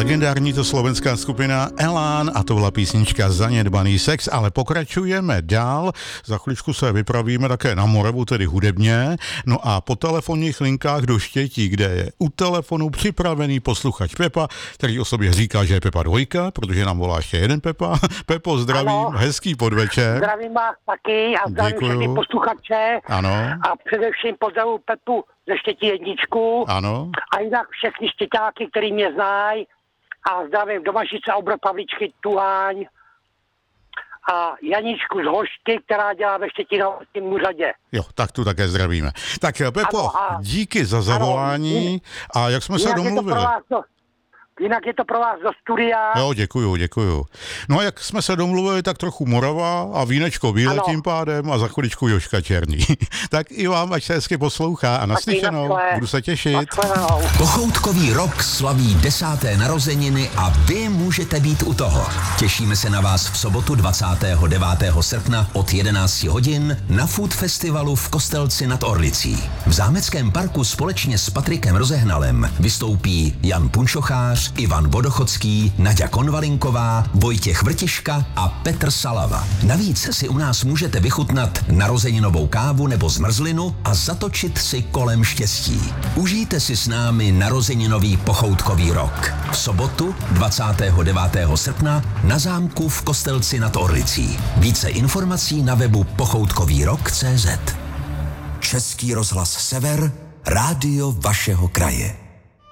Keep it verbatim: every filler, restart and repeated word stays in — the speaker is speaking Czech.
Legendární to slovenská skupina Elán a to byla písnička Zanedbaný sex, ale pokračujeme dál. Za chvíličku se vypravíme také na Moravu, tedy hudebně. No a po telefonních linkách do Štětí, kde je u telefonu připravený posluchač Pepa, který o sobě říká, že je Pepa dvojka, protože nám volá ještě jeden Pepa. Pepo, zdravím, ano. Hezký podvečer. Zdravím vás taky a zdravím všechny posluchače. Ano. A především pozdravuji Pepu ze Štětí jedničku. Ano. A jinak všechny štěťáky, který mě znají. A zdravím Domažice, Obro, Pavličky, Tuháň a Janičku z Hošky, která dělá ve Štětinovackém úřadě. Jo, tak tu také zdravíme. Tak Pepo, ano, a, díky za zavolání ano, a jak jsme se domluvili. Jinak je to pro vás do studia. Jo, děkuju, děkuju. No a jak jsme se domluvili, tak trochu Morava a vínečko bílé tím pádem a za chviličku Jožka Černý. Tak i vám, ať se hezky poslouchá a naslyšenou. Budu se těšit. Kochoutkový rok slaví desáté narozeniny a vy můžete být u toho. Těšíme se na vás v sobotu dvacátého devátého srpna od jedenácti hodin na Food Festivalu v Kostelci nad Orlicí. V Zámeckém parku společně s Patrikem Rozehnalem vystoupí Jan Punčochář, Ivan Vodochodský, Naďa Konvalinková, Vojtěch Vrtiška a Petr Salava. Navíc si u nás můžete vychutnat narozeninovou kávu nebo zmrzlinu a zatočit si kolem štěstí. Užijte si s námi narozeninový pochoutkový rok. V sobotu dvacátého devátého srpna na zámku v Kostelci nad Orlicí. Více informací na webu pochoutkovýrok tečka cé zet. Český rozhlas Sever, rádio vašeho kraje.